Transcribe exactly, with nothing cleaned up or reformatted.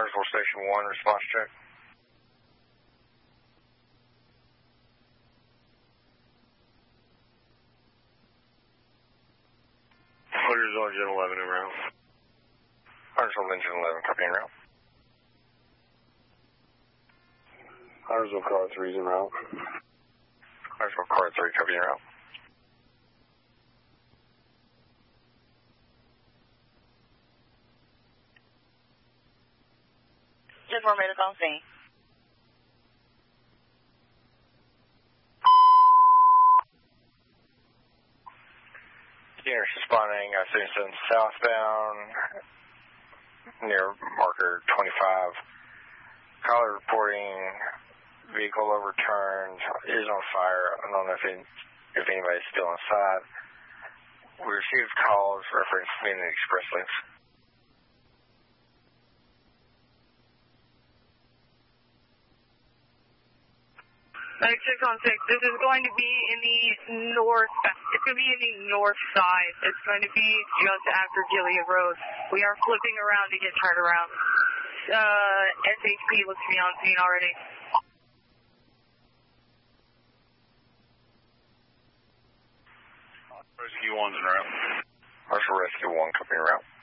Carsville Station one, response check. Huntersville Engine eleven en route. Huntersville Engine eleven, copy en route. Huntersville Car three is en route. Huntersville Car three, copy en route. Just for medical on scene. Unit responding, I see seven southbound, near marker twenty-five. Caller reporting vehicle overturned, is on fire. I don't know if, any, if anybody's still inside. We received calls reference Community Express links. six on six, this is going to be in the north, it's going to be in the north side. It's going to be just after Gilead Road. We are flipping around to get turned around. Uh, S H P looks to be on scene already. Rescue one's en route. Marshal Rescue one, coming en route.